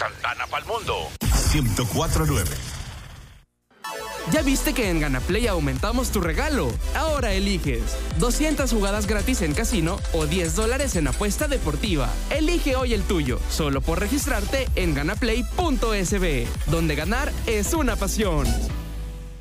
Santana pa'l mundo. 104.9. ¿Ya viste que en GanaPlay aumentamos tu regalo? Ahora eliges 200 jugadas gratis en casino o $10 en apuesta deportiva. Elige hoy el tuyo, solo por registrarte en ganaplay.sb, donde ganar es una pasión.